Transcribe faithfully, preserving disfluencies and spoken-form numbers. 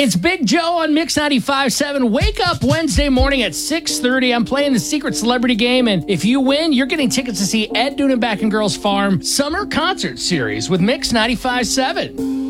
It's Big Joe on Mix ninety-five point seven. Wake up Wednesday morning at six thirty. I'm playing the Secret Celebrity Game, and if you win, you're getting tickets to see Ed Dudenbach and Girls Farm Summer Concert Series with Mix ninety-five point seven.